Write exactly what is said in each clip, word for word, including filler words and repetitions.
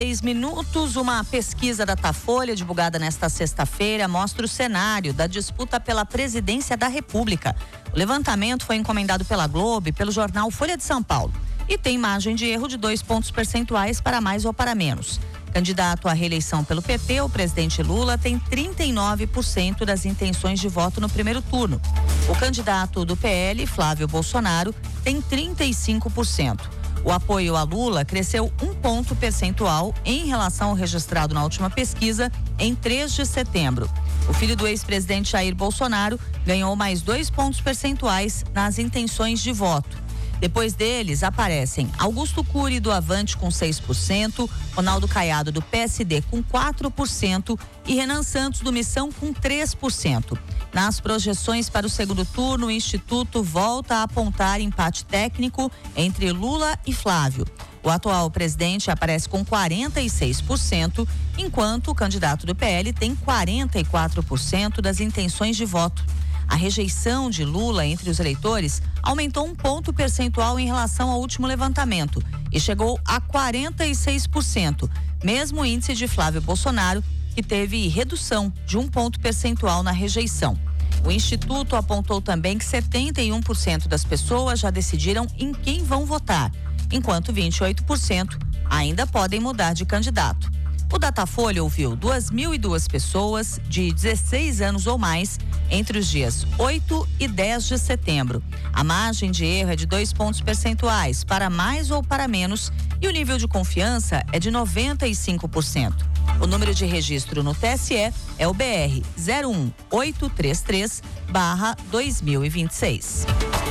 Seis minutos, uma pesquisa da Datafolha divulgada nesta sexta-feira mostra o cenário da disputa pela presidência da República. O levantamento foi encomendado pela Globo e pelo jornal Folha de São Paulo e tem margem de erro de dois pontos percentuais para mais ou para menos. Candidato à reeleição pelo P T, o presidente Lula tem trinta e nove por cento das intenções de voto no primeiro turno. O candidato do P L, Flávio Bolsonaro, tem trinta e cinco por cento. O apoio a Lula cresceu um ponto percentual em relação ao registrado na última pesquisa em três de setembro. O filho do ex-presidente Jair Bolsonaro ganhou mais dois pontos percentuais nas intenções de voto. Depois deles aparecem Augusto Cury do Avante com seis por cento, Ronaldo Caiado do P S D com quatro por cento e Renan Santos do Missão com três por cento. Nas projeções para o segundo turno, o Instituto volta a apontar empate técnico entre Lula e Flávio. O atual presidente aparece com quarenta e seis por cento, enquanto o candidato do P L tem quarenta e quatro por cento das intenções de voto. A rejeição de Lula entre os eleitores aumentou um ponto percentual em relação ao último levantamento e chegou a quarenta e seis por cento, mesmo índice de Flávio Bolsonaro, que teve redução de um ponto percentual na rejeição. O Instituto apontou também que setenta e um por cento das pessoas já decidiram em quem vão votar, enquanto vinte e oito por cento ainda podem mudar de candidato. O Datafolha ouviu duas mil e duas pessoas de dezesseis anos ou mais entre os dias oito e dez de setembro. A margem de erro é de dois pontos percentuais, para mais ou para menos, e o nível de confiança é de noventa e cinco por cento. O número de registro no T S E é o B R zero um oito três três barra dois mil e vinte e seis.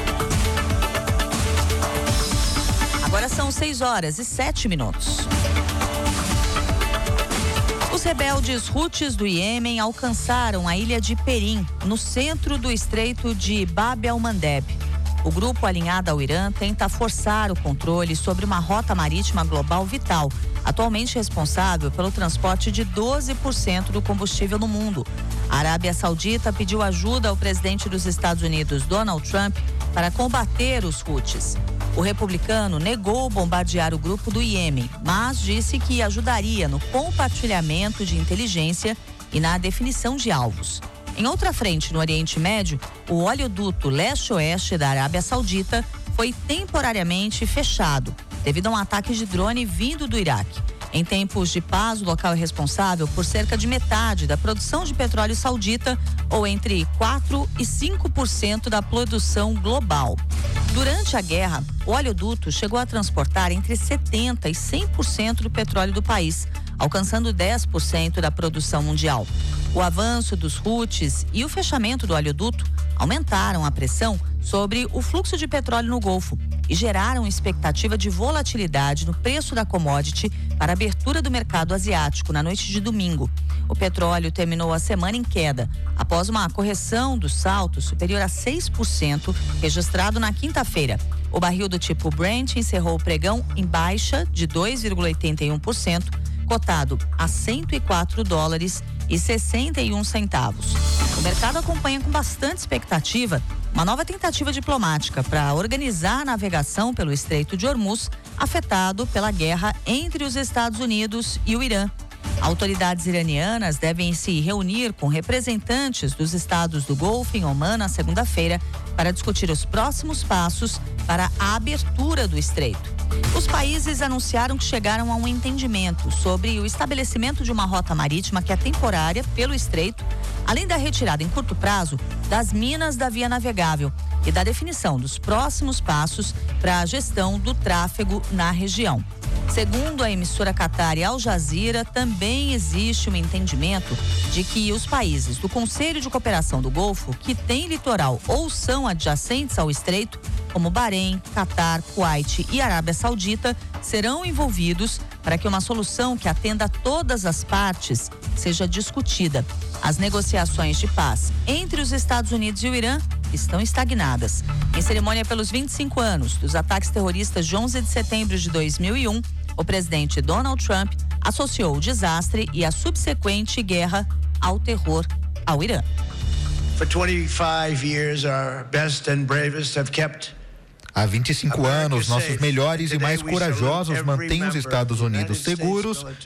Agora são seis horas e sete minutos. Os rebeldes Houthis do Iêmen alcançaram a ilha de Perim, no centro do estreito de Bab el-Mandeb. O grupo alinhado ao Irã tenta forçar o controle sobre uma rota marítima global vital, atualmente responsável pelo transporte de doze por cento do combustível no mundo. A Arábia Saudita pediu ajuda ao presidente dos Estados Unidos, Donald Trump, para combater os Houthis. O republicano negou bombardear o grupo do Iêmen, mas disse que ajudaria no compartilhamento de inteligência e na definição de alvos. Em outra frente, no Oriente Médio, o oleoduto leste-oeste da Arábia Saudita foi temporariamente fechado, devido a um ataque de drone vindo do Iraque. Em tempos de paz, o local é responsável por cerca de metade da produção de petróleo saudita, ou entre quatro e cinco por cento da produção global. Durante a guerra, o oleoduto chegou a transportar entre setenta por cento e cem por cento do petróleo do país, alcançando dez por cento da produção mundial. O avanço dos Houthis e o fechamento do oleoduto aumentaram a pressão sobre o fluxo de petróleo no Golfo e geraram expectativa de volatilidade no preço da commodity para a abertura do mercado asiático na noite de domingo. O petróleo terminou a semana em queda, após uma correção do salto superior a seis por cento registrado na quinta-feira. O barril do tipo Brent encerrou o pregão em baixa de dois vírgula oitenta e um por cento, cotado a cento e quatro dólares e sessenta e um centavos. O mercado acompanha com bastante expectativa uma nova tentativa diplomática para organizar a navegação pelo Estreito de Hormuz, afetado pela guerra entre os Estados Unidos e o Irã. Autoridades iranianas devem se reunir com representantes dos estados do Golfo em Omã na segunda-feira para discutir os próximos passos para a abertura do estreito. Os países anunciaram que chegaram a um entendimento sobre o estabelecimento de uma rota marítima que é temporária pelo estreito, além da retirada em curto prazo das minas da via navegável e da definição dos próximos passos para a gestão do tráfego na região. Segundo a emissora Qatar Al Jazeera, também existe um entendimento de que os países do Conselho de Cooperação do Golfo, que têm litoral ou são adjacentes ao estreito, como Bahrein, Qatar, Kuwait e Arábia Saudita, serão envolvidos para que uma solução que atenda a todas as partes seja discutida. As negociações de paz entre os Estados Unidos e o Irã estão estagnadas. Em cerimônia pelos vinte e cinco anos dos ataques terroristas de onze de setembro de dois mil e um, o presidente Donald Trump associou o desastre e a subsequente guerra ao terror ao Irã. For twenty-five years, our best and bravest have kept Há vinte e cinco anos, nossos melhores e mais corajosos mantêm os Estados Unidos seguros